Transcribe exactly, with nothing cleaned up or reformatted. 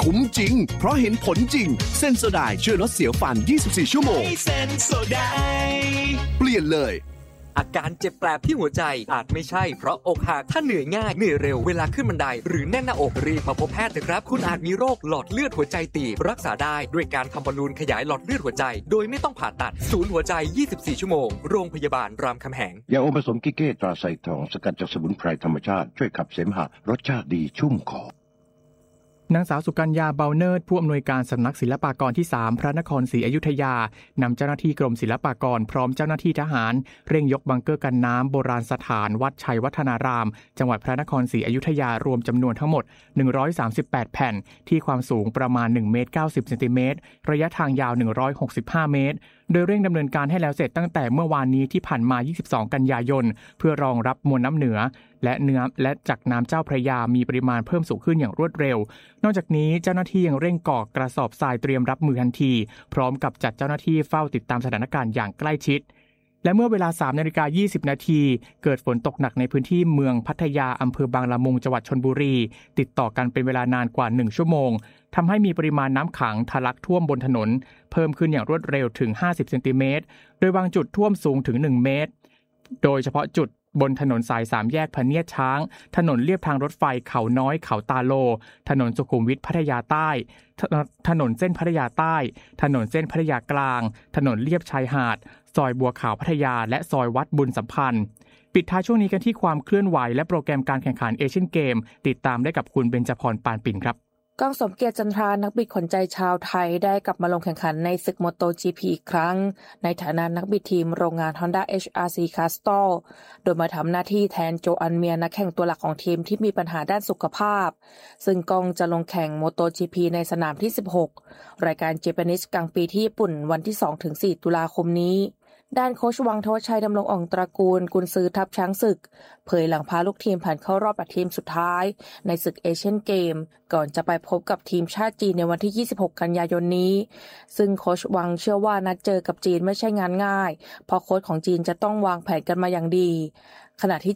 คุ้มจริงเพราะเห็นผลจริงเซนโซไดช่วยลดเสียวฟันยี่สิบสี่ชั่วโมงเซนโซไดเปลี่ยนเลยอาการเจ็บแปลบที่หัวใจอาจไม่ใช่เพราะอกหักถ้าเหนื่อยง่ายเหนื่อยเร็วเวลาขึ้นบันไดหรือแน่นหน้าอกรีบมาพบแพทย์นะครับคุณอาจมีโรคหลอดเลือดหัวใจตีบรักษาได้ด้วยการทำบอลลูนขยายหลอดเลือดหัวใจโดยไม่ต้องผ่าตัดศูนย์หัวใจยี่สิบสี่ชั่วโมงโรงพยาบาลรามคำแหงยาอมผสมกิเก้ตราไซทองสกัดจากสมุนไพรธรรมชาติช่วยขับเสมหะรสชาติดีชุ่มคอนางสาวสุกัญญาเบาเนิร์ดผู้อำนวยการสำนักศิลปากรที่สามพระนครศรีอยุธยานำเจ้าหน้าที่กรมศิลปากรพร้อมเจ้าหน้าที่ทหารเร่งยกบังเกอร์กันน้ำโบราณสถานวัดชัยวัฒนารามจังหวัดพระนครศรีอยุธยารวมจำนวนทั้งหมดหนึ่งร้อยสามสิบแปดแผ่นที่ความสูงประมาณหนึ่งเมตรเก้าสิบเซนติเมตรระยะทางยาวหนึ่งร้อยหกสิบห้าเมตรโดยเร่งดำเนินการให้แล้วเสร็จตั้งแต่เมื่อวานนี้ที่ผ่านมายี่สิบสองกันยายนเพื่อรองรับมวลน้ำเหนือและเนื้อและจากน้ำเจ้าพระยามีปริมาณเพิ่มสูงขึ้นอย่างรวดเร็วนอกจากนี้เจ้าหน้าที่ยังเร่งก่อกระสอบทรายเตรียมรับมือทันทีพร้อมกับจัดเจ้าหน้าที่เฝ้าติดตามสถานการณ์อย่างใกล้ชิดและเมื่อเวลา สามนาฬิกายี่สิบนาทีเกิดฝนตกหนักในพื้นที่เมืองพัทยาอำเภอบางละมุงจังหวัดชลบุรีติดต่อกันเป็นเวลานานกว่าหนึ่งชั่วโมงทำให้มีปริมาณน้ำขังทะลักท่วมบนถนนเพิ่มขึ้นอย่างรวดเร็วถึงห้าสิบเซนติเมตรโดยบางจุดท่วมสูงถึงหนึ่งเมตรโดยเฉพาะจุดบนถนนสายสามแยกพเนียดช้างถนนเลียบทางรถไฟเขาน้อยเขาตาโลถนนสุขุมวิทพัทยาใต้ถนนเส้นพัทยาใต้ถนนเส้นพัทยากลางถนนเลียบชายหาดซอยบัวขาวพัทยาและซอยวัดบุญสัมพันธ์ปิดท้ายช่วงนี้กันที่ความเคลื่อนไหวและโปรแกรมการแข่งขันเอเชียนเกมติดตามได้กับคุณเบญจพรปานปิ่นครับก้องสมเกียรติจันทรานักบิดขวัญใจชาวไทยได้กลับมาลงแข่งขันในศึก MotoGP อีกครั้งในฐานะนักบิดทีมโรงงาน Honda เอช อาร์ ซี Castor โดยมาทำหน้าที่แทนโจอันเมียนักแข่งตัวหลักของทีมที่มีปัญหาด้านสุขภาพซึ่งก้องจะลงแข่ง MotoGP ในสนามที่สิบหกรายการ Japanese กลางปีที่ญี่ปุ่นวันที่ สองถึงสี่ ตุลาคมนี้ด้านโค้ชวังทวัชชัยดำรงอ่องตระกูลกุนซือทัพช้างศึกเผยหลังพาลูกทีมผ่านเข้ารอบแปดทีมสุดท้ายในศึกเอเชียนเกมก่อนจะไปพบกับทีมชาติจีนในวันที่ยี่สิบหกกันยายนนี้ซึ่งโค้ชวังเชื่อว่านัดเจอกับจีนไม่ใช่งานง่ายเพราะโค้ชของจีนจะต้องวางแผนกันมาอย่างดีขณะที่